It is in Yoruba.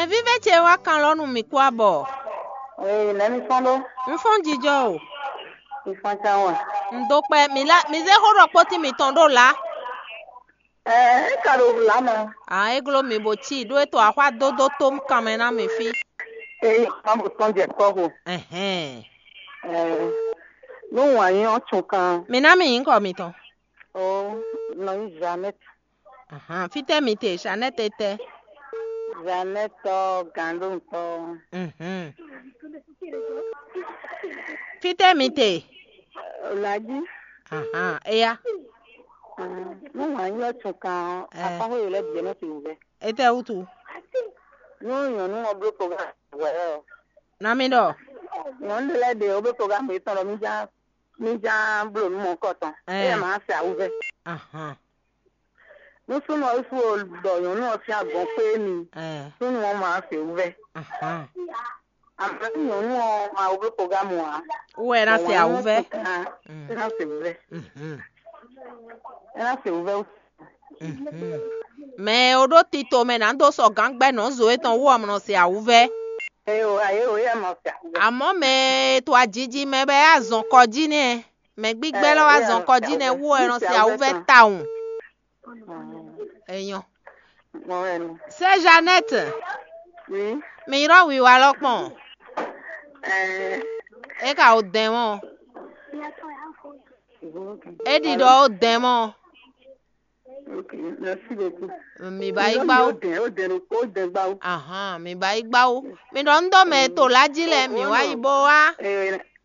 vive che wa kan lonu mi kwa bo. Nani fondo? Mfon jijo. Ifanta wa. Ndokpe mi ze horo poti mi tondo la. Karo lama. Ah, eglo mi bochi do eto akwa dodo tom kamena mi fi. Mamu tonje koho. No wa yin chukan. Mi na mi nko mi ton. No Janet. Fite mi te Janet ete. Janet gandun to. Fite mi te. Olaji. Eya. No wa yin chukan. Apa ho ile bi no ti ube. Ete utu. No yan no obro program we. Na mi do. Yon le de obro program e ton lo mi ja blo mo ko ton. E ma se awuve. No so no ifu do yon no fi agbon pe ni. So no ma se uve. Amma yon no ma obro program wa. Uwe na se awuve. Na se uve. Na se uve. Me odo tito me na ndo so gangbe no zo eton wo amno se awuve. Ayo ya ma se awuve. Amo me to ajiji me be azon koji ni. Me gbigbe lo azon koji ni wo eran se awuve taun. Eyan. C'est Jeannette. Oui. Mi ro wi wa lopon. E ka o den mo. E di do o den mo. Okay, merci beaucoup. Mi ba igba o. Mi ba igba o. Mi do ndo me to lajile mi wa ibo wa.